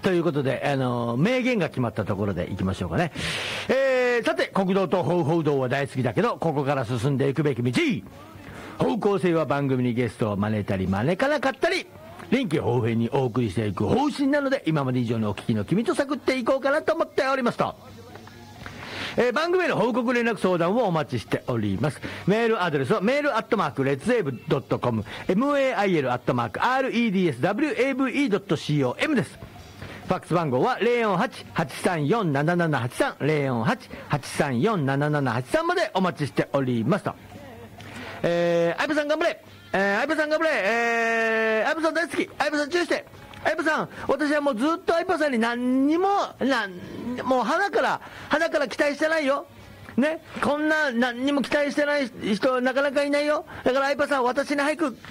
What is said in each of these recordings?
ということで、名言が決まったところでいきましょうかね。さて、国道と方法道は大好きだけど、ここから進んでいくべき道。方向性は番組にゲストを招いたり招かなかったり、臨機応変にお送りしていく方針なので、今まで以上にお聞きの君と探っていこうかなと思っておりますと。番組への報告連絡相談をお待ちしております。メールアドレスはメールアットマークレッツウェーブドットコム mail アットマーク redswave.com です。ファックス番号は 048-834-7783 048-834-7783 までお待ちしておりますと。相葉さん頑張れ、相葉さん頑張れ、相葉さん大好き、相葉さん注意して、相葉さん、私はもうずっと相葉さんにもう鼻から期待してないよ。ね、こんな何にも期待してない人はなかなかいないよ。だから相葉さん、私に早く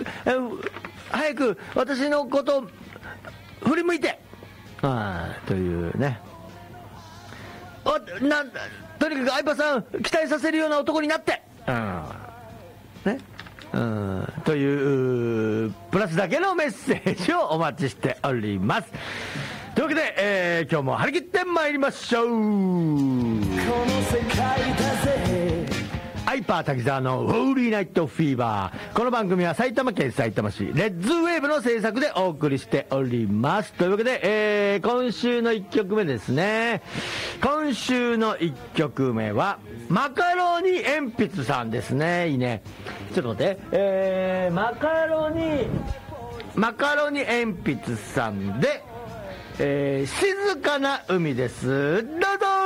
私のことを振り向いて、というね。とにかく相葉さん、期待させるような男になって。ね。というプラスだけのメッセージをお待ちしております。というわけで、今日も張り切ってまいりましょう。この世界だぜ、ハイパー滝沢のホーリーナイトフィーバー。この番組は埼玉県さいたま市レッズウェーブの制作でお送りしております。というわけで、今週の1曲目ですね。今週の1曲目はマカロニ鉛筆さんですね。いいね。ちょっと待って、マカロニ鉛筆さんで、静かな海です。どうぞ。